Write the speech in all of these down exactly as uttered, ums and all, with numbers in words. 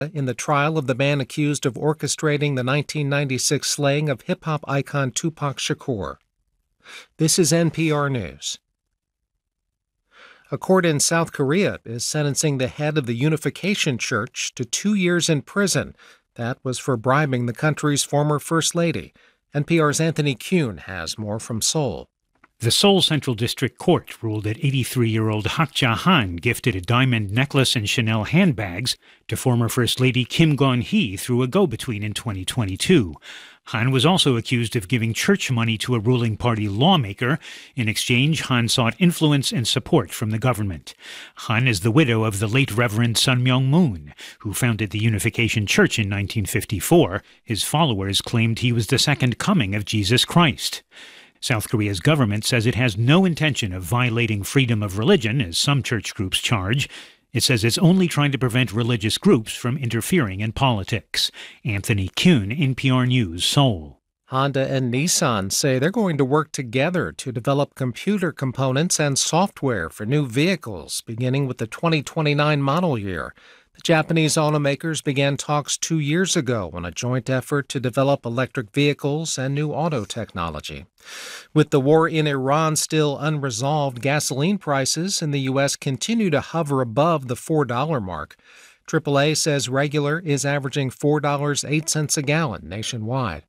in the trial of the man accused of orchestrating the nineteen ninety-six slaying of hip-hop icon Tupac Shakur. This is N P R News. A court in South Korea is sentencing the head of the Unification Church to two years in prison. That was for bribing the country's former First Lady. N P R's Anthony Kuhn has more from Seoul. The Seoul Central District Court ruled that eighty-three-year-old Hak Ja-han gifted a diamond necklace and Chanel handbags to former First Lady Kim Gon-hee through a go-between in twenty twenty-two. Han was also accused of giving church money to a ruling party lawmaker. In exchange, Han sought influence and support from the government. Han is the widow of the late Reverend Sun Myung-moon, who founded the Unification Church in nineteen fifty-four. His followers claimed he was the second coming of Jesus Christ. South Korea's government says it has no intention of violating freedom of religion, as some church groups charge. It says it's only trying to prevent religious groups from interfering in politics. Anthony Kuhn, N P R News, Seoul. Honda and Nissan say they're going to work together to develop computer components and software for new vehicles, beginning with the twenty twenty-nine model year. The Japanese automakers began talks two years ago on a joint effort to develop electric vehicles and new auto technology. With the war in Iran still unresolved, gasoline prices in the U S continue to hover above the four dollar mark. triple A says regular is averaging four dollars and eight cents a gallon nationwide.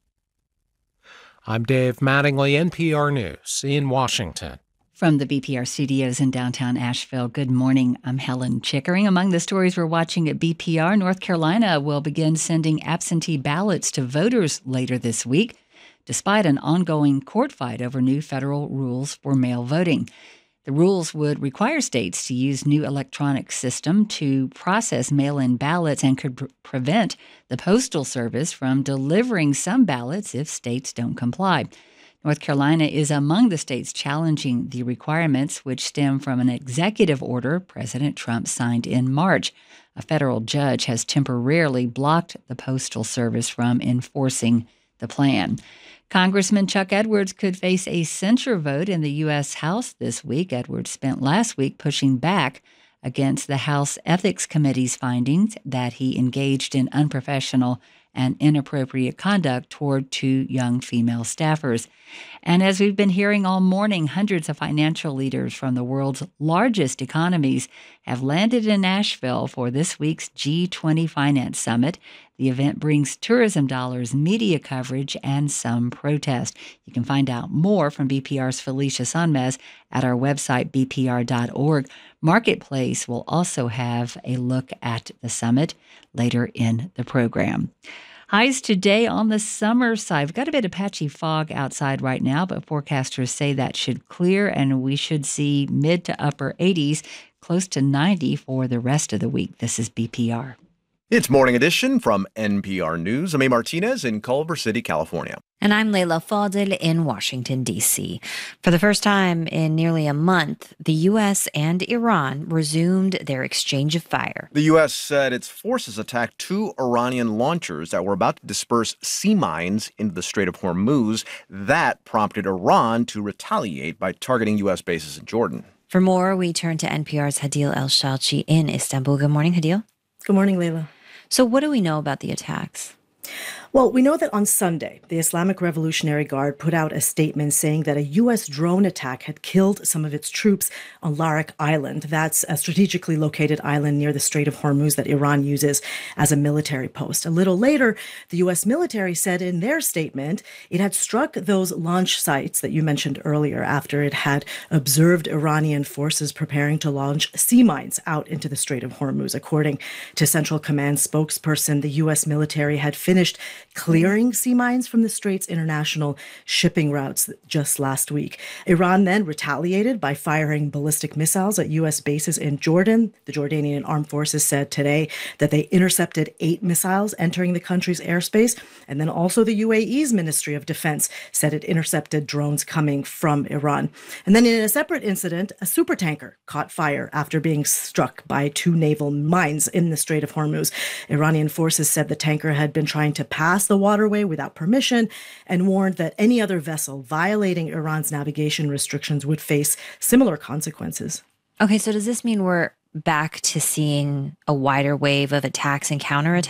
I'm Dave Mattingly, N P R News in Washington. From the B P R studios in downtown Asheville, good morning. I'm Helen Chickering. Among the stories we're watching at B P R, North Carolina will begin sending absentee ballots to voters later this week, despite an ongoing court fight over new federal rules for mail voting. The rules would require states to use new electronic system to process mail-in ballots and could pre- prevent the Postal Service from delivering some ballots if states don't comply. North Carolina is among the states challenging the requirements, which stem from an executive order President Trump signed in March. A federal judge has temporarily blocked the Postal Service from enforcing the plan. Congressman Chuck Edwards could face a censure vote in the U S House this week. Edwards spent last week pushing back against the House Ethics Committee's findings that he engaged in unprofessional and inappropriate conduct toward two young female staffers. And as we've been hearing all morning, hundreds of financial leaders from the world's largest economies have landed in Nashville for this week's G twenty Finance Summit. The event brings tourism dollars, media coverage, and some protest. You can find out more from B P R's Felicia Sonmez at our website, b p r dot org. Marketplace will also have a look at the summit later in the program. Highs today on the summer side. We've got a bit of patchy fog outside right now, but forecasters say that should clear and we should see mid to upper eighties, close to ninety for the rest of the week. This is B P R. It's Morning Edition from N P R News. I'm A. Martinez in Culver City, California. And I'm Leila Fadel in Washington, D C. For the first time in nearly a month, the U S and Iran resumed their exchange of fire. The U S said its forces attacked two Iranian launchers that were about to disperse sea mines into the Strait of Hormuz. That prompted Iran to retaliate by targeting U S bases in Jordan. For more, we turn to N P R's Hadil El-Shalchi in Istanbul. Good morning, Hadil. Good morning, Leila. So what do we know about the attacks? Well, we know that on Sunday, the Islamic Revolutionary Guard put out a statement saying that a U S drone attack had killed some of its troops on Larak Island. That's a strategically located island near the Strait of Hormuz that Iran uses as a military post. A little later, the U S military said in their statement it had struck those launch sites that you mentioned earlier after it had observed Iranian forces preparing to launch sea mines out into the Strait of Hormuz. According to Central Command spokesperson, the U S military had finished clearing sea mines from the Strait's international shipping routes just last week. Iran then retaliated by firing ballistic missiles at U S bases in Jordan. The Jordanian Armed Forces said today that they intercepted eight missiles entering the country's airspace. And then also the U A E's Ministry of Defense said it intercepted drones coming from Iran. And then in a separate incident, a supertanker caught fire after being struck by two naval mines in the Strait of Hormuz. Iranian forces said the tanker had been trying to pass the waterway without permission and warned that any other vessel violating Iran's navigation restrictions would face similar consequences. Okay, so does this mean we're back to seeing a wider wave of attacks and counterattacks?